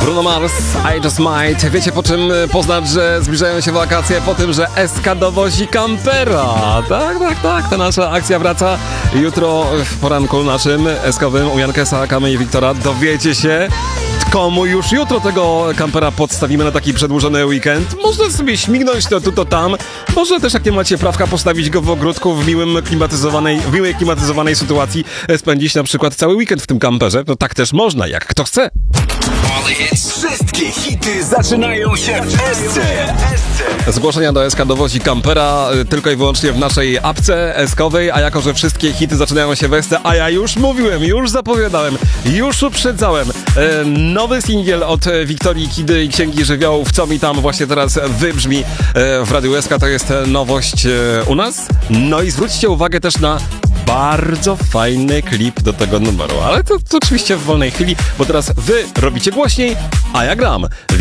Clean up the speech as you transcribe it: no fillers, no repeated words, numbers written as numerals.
Bruno Mars, I Just Might. Wiecie po czym poznać, że zbliżają się wakacje? Po tym, że SK dowozi kampera. Tak, ta nasza akcja wraca jutro w poranku naszym SK-owym u Jankesa, Kamy i Wiktora. Dowiecie się, komu już jutro tego kampera podstawimy na taki przedłużony weekend. Można sobie śmignąć to tu, to tam. Może też, jak nie macie prawka, postawić go w ogródku w miłej klimatyzowanej sytuacji. Spędzić na przykład cały weekend w tym kamperze. No tak też można, jak kto chce. Wszystkie hity zaczynają się w SC. Zgłoszenia do SK dowozi kampera tylko i wyłącznie w naszej apce SK-owej, a jako że wszystkie hity zaczynają się w SC, a ja już mówiłem, już zapowiadałem, już uprzedzałem. Nowy singiel od Wiktorii Kidy i Księgi Żywiołów, Co mi tam właśnie teraz wybrzmi w Radiu SK, to jest nowość u nas. No i zwróćcie uwagę też na bardzo fajny klip do tego numeru, ale to oczywiście w wolnej chwili, bo teraz wy robicie głośniej, a ja gram.